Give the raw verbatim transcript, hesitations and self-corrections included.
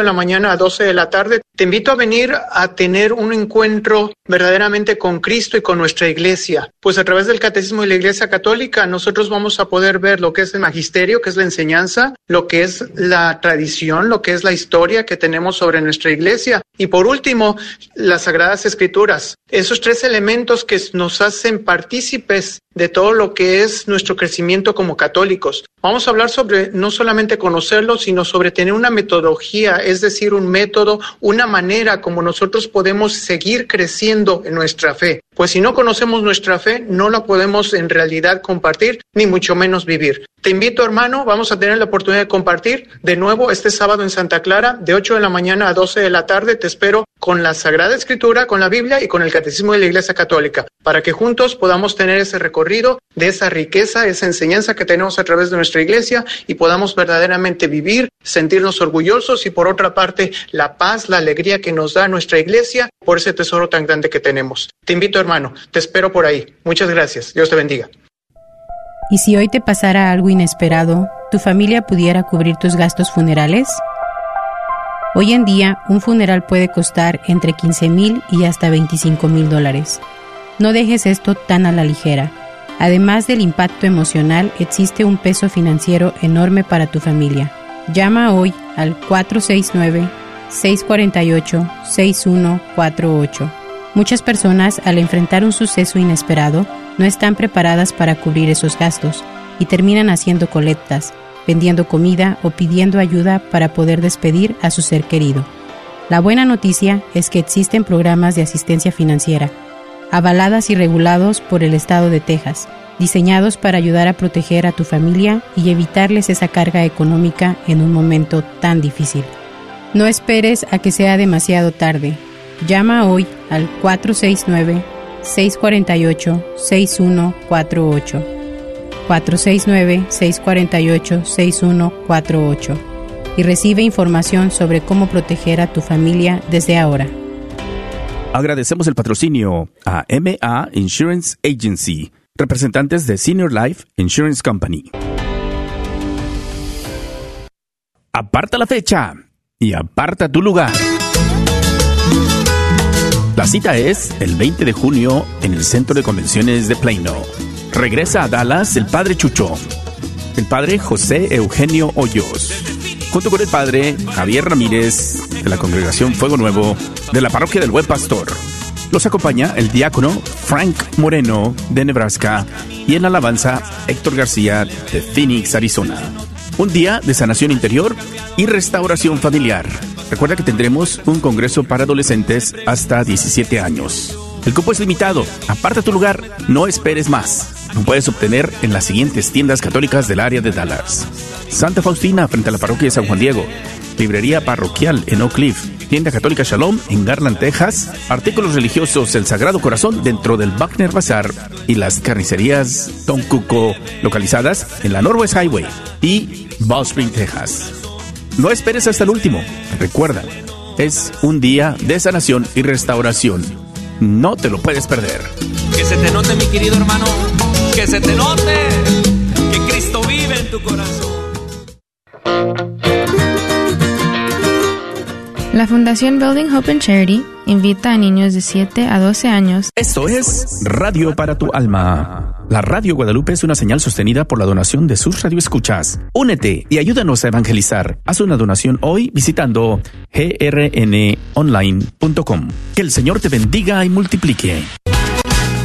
de la mañana a doce de la tarde. Te invito a venir a tener un encuentro verdaderamente con Cristo y con nuestra iglesia. Pues a través del Catecismo de la Iglesia Católica nosotros vamos a poder ver lo que es el magisterio, que es la enseñanza, lo que es la tradición, lo que es la historia que tenemos sobre nuestra iglesia y por último, las Sagradas Escrituras. Esos tres elementos que nos hacen partícipes de todo lo que es nuestro crecimiento como católicos. Vamos a hablar sobre no solamente conocerlo, sino sobre tener una metodología, es decir, un método, una manera como nosotros podemos seguir creciendo en nuestra fe. Pues si no conocemos nuestra fe, no la podemos en realidad compartir, ni mucho menos vivir. Te invito, hermano, vamos a tener la oportunidad de compartir de nuevo este sábado en Santa Clara, de ocho de la mañana a doce de la tarde. Te espero con la Sagrada Escritura, con la Biblia y con el Catecismo de la Iglesia Católica, para que juntos podamos tener ese recorrido de esa riqueza, esa enseñanza que tenemos a través de nuestra iglesia y podamos verdaderamente vivir, sentirnos orgullosos y por otra parte la paz, la alegría que nos da nuestra iglesia por ese tesoro tan grande que tenemos. Te invito, hermano, te espero por ahí. Muchas gracias. Dios te bendiga. ¿Y si hoy te pasara algo inesperado, tu familia pudiera cubrir tus gastos funerales? Hoy en día, un funeral puede costar entre quince mil y hasta veinticinco mil dólares. No dejes esto tan a la ligera. Además del impacto emocional, existe un peso financiero enorme para tu familia. Llama hoy al cuatro seis nueve, seis cuatro ocho, seis uno cuatro ocho. Muchas personas, al enfrentar un suceso inesperado, no están preparadas para cubrir esos gastos y terminan haciendo colectas, vendiendo comida o pidiendo ayuda para poder despedir a su ser querido. La buena noticia es que existen programas de asistencia financiera, avaladas y regulados por el estado de Texas, diseñados para ayudar a proteger a tu familia y evitarles esa carga económica en un momento tan difícil. No esperes a que sea demasiado tarde. Llama hoy al cuatro seis nueve, seis cuatro ocho, seis uno cuatro ocho. cuatro seis nueve, seis cuatro ocho, seis uno cuatro ocho y recibe información sobre cómo proteger a tu familia desde ahora. Agradecemos el patrocinio a M A Insurance Agency, representantes de Senior Life Insurance Company. Aparta la fecha y aparta tu lugar. La cita es el veinte de junio en el Centro de Convenciones de Plano. Regresa a Dallas el Padre Chucho, el Padre José Eugenio Hoyos, junto con el Padre Javier Ramírez de la Congregación Fuego Nuevo de la Parroquia del Buen Pastor. Los acompaña el diácono Frank Moreno de Nebraska y en la alabanza Héctor García de Phoenix, Arizona. Un día de sanación interior y restauración familiar. Recuerda que tendremos un congreso para adolescentes hasta diecisiete años. El cupo es limitado. Aparta tu lugar. No esperes más. Lo puedes obtener en las siguientes tiendas católicas del área de Dallas: Santa Faustina frente a la parroquia de San Juan Diego, librería parroquial en Oak Cliff, tienda católica Shalom en Garland, Texas, artículos religiosos El Sagrado Corazón dentro del Wagner Bazar y las carnicerías Don Cuco localizadas en la Northwest Highway y Ball Spring, Texas. No esperes hasta el último. Recuerda, es un día de sanación y restauración. No te lo puedes perder. Que se te note, mi querido hermano, que se te note que Cristo vive en tu corazón. La Fundación Building Hope and Charity invita a niños de siete a doce años. Esto es Radio para tu Alma. La Radio Guadalupe es una señal sostenida por la donación de sus radioescuchas. Únete y ayúdanos a evangelizar. Haz una donación hoy visitando g r n online punto com. Que el Señor te bendiga y multiplique.